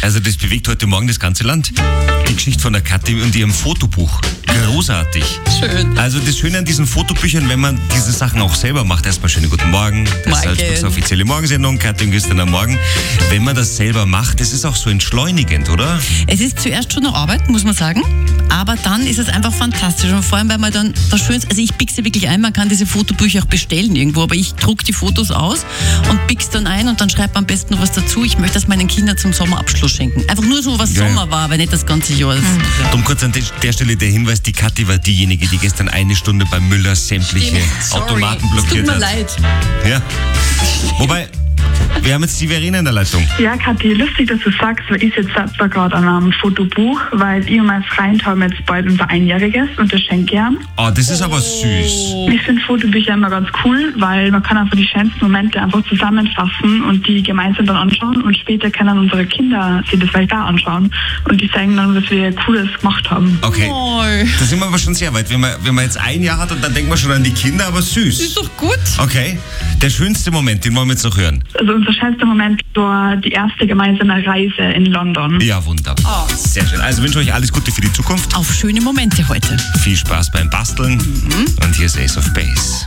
Also das bewegt heute Morgen das ganze Land. Die Geschichte von der Kathi und ihrem Fotobuch. Großartig. Schön. Also das Schöne an diesen Fotobüchern, wenn man diese Sachen auch selber macht, erstmal schönen guten Morgen. Das ist Salzburgs offizielle Morgensendung, Kathi und Christian am Morgen. Wenn man das selber macht, das ist auch so entschleunigend, oder? Es ist zuerst schon eine Arbeit, muss man sagen. Aber dann ist es einfach fantastisch. Und vor allem, weil man dann das Schönste, also ich pickse wirklich ein, man kann diese Fotobücher auch bestellen irgendwo, aber ich drucke die Fotos aus und pickse dann ein und dann schreibe am besten noch was dazu. Ich möchte das meinen Kindern zum Sommerabschluss schenken. Einfach nur so, was Sommer war, aber nicht das ganze Jahr. Darum kurz an der Stelle der Hinweis, die Kathi war diejenige, die gestern eine Stunde beim Müller sämtliche Automaten blockiert hat. Tut mir leid. Ja. Wobei, wir haben jetzt die Verena in der Leitung. Ja, Kathi, lustig, dass du sagst, weil ich jetzt selber gerade an einem Fotobuch, weil ich und mein Freund haben jetzt bald unser Einjähriges und das schenke ich ihm. Oh, das ist aber süß. Ich finde Fotobücher immer ganz cool, weil man kann einfach die schönsten Momente einfach zusammenfassen und die gemeinsam dann anschauen und später können unsere Kinder sich das vielleicht auch anschauen und die zeigen dann, was wir Cooles gemacht haben. Okay, da sind wir aber schon sehr weit. Wenn man jetzt ein Jahr hat und dann denkt man schon an die Kinder, aber süß. Ist doch gut. Okay, der schönste Moment, den wollen wir jetzt noch hören. Also unser schönster Moment war die erste gemeinsame Reise in London. Ja, wunderbar. Sehr schön. Also wünsche euch alles Gute für die Zukunft. Auf schöne Momente heute. Viel Spaß beim Basteln. Und hier ist Ace of Base.